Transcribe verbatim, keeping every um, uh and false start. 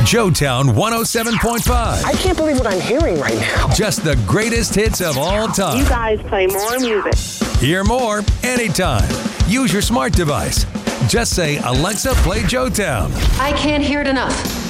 Joetown one oh seven point five. I can't believe what I'm hearing right now. Just the greatest hits of all time. You guys play more music. Hear more anytime. Use your smart device. Just say, Alexa, play Joetown. I can't hear it enough.